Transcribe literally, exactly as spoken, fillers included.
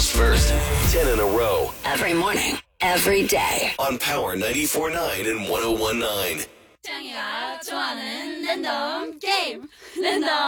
goes first. ten in a row. Every morning, every day. On Power ninety-four point nine and one oh one point nine. 장이가 좋아하는 랜덤 게임 랜덤